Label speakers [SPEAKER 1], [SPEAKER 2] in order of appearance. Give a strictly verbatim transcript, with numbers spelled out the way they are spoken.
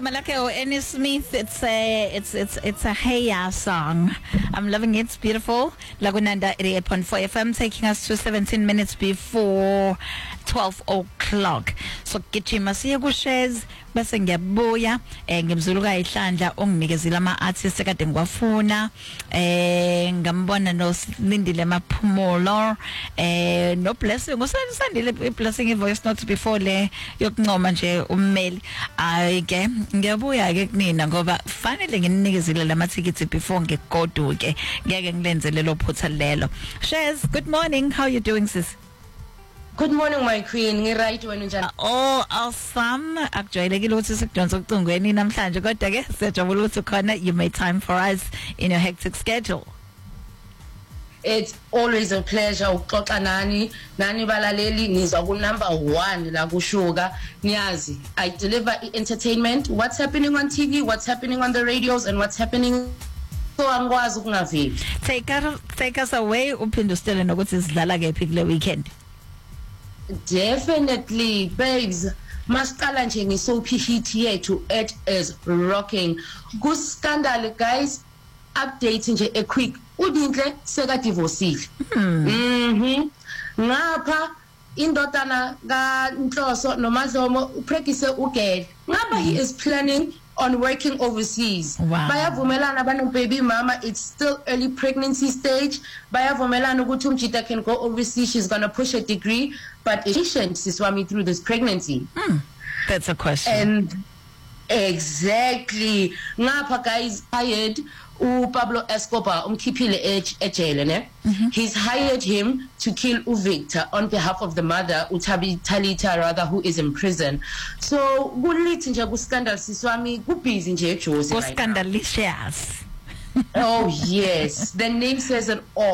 [SPEAKER 1] Malakeo, Annie Smith. It's a it's it's it's a Hey Ya song. I'm loving it. It's beautiful. Lagunanda eighty-eight point four F M, taking us to seventeen minutes before twelve o'clock. So gijima siye ku shares bese ngiyabuya eh ngimzuluka ihlandla onginikezile ama artists ekade ngiwafuna eh ngambona no Lindile Maphumulo eh no Blessing usandile Blessing i voice notes before le yokuncoma nje ummeli ayike ngiyabuya ke kunina ngoba fanele nginikezile lama tickets before ngigoduke ngeke ngilenze lelo phutha lelo. Shares, good morning, how you doing sis?
[SPEAKER 2] Good morning my queen, ngi-right wena njani?
[SPEAKER 1] Oh, awesome. Akujwayelekile ukuthi sikudonsa ucingweni namhlanje kodwa ke siyajabula ukuthi khona you made time for us in your hectic schedule.
[SPEAKER 2] It's always a pleasure ukuxoxa nani nani balaleli nizwa ku number one la kushuka niyazi I deliver entertainment, what's happening on T V, what's happening on the radios and what's happening so angikwazi ukungaveli.
[SPEAKER 1] Take us take us away uphinde usitele nokuthi sidlala kephi kule weekend.
[SPEAKER 2] Definitely babes, masiqala nje ngesoapy hit yethu it is rocking. Ku scandal guys, update nje a quick. Udinhle seka divorceile. Mhm. Ngapha indodana ka Nhloso noMadlomo upractice ugele. Ngapha he is planning on working overseas.
[SPEAKER 1] Wow.
[SPEAKER 2] Bayavumelana bano baby mama, it's still early pregnancy stage. Bayavumelana ukuthi umjita can go overseas, she's going to push a degree, but patient siswami through this pregnancy.
[SPEAKER 1] Hmm. That's a question.
[SPEAKER 2] And exactly. Ngapha guys hired u Pablo Escobar umkhiphile ejele ne. He's hired him to kill u Victor on behalf of the mother uThabi Talita rather, who is in prison. So kulithi nje ku scandal siswami ku busy nje eJozi
[SPEAKER 1] right now. Scandalicious.
[SPEAKER 2] Oh yes, the name says it all.